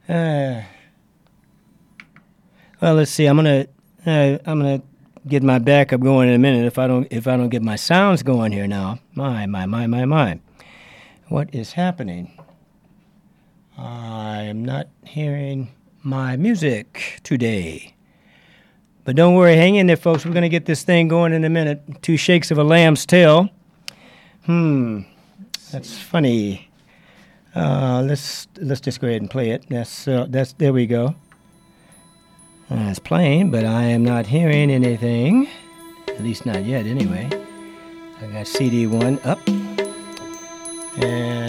Uh, well, let's see. I'm gonna get my backup going in a minute. If I don't get my sounds going here now. My. What is happening? I am not hearing my music today. But don't worry, hang in there, folks. We're going to get this thing going in a minute. 2 shakes of a lamb's tail. That's funny. Let's just go ahead and play it. That's there we go. It's playing, but I am not hearing anything. At least not yet, anyway. I got CD1 up. And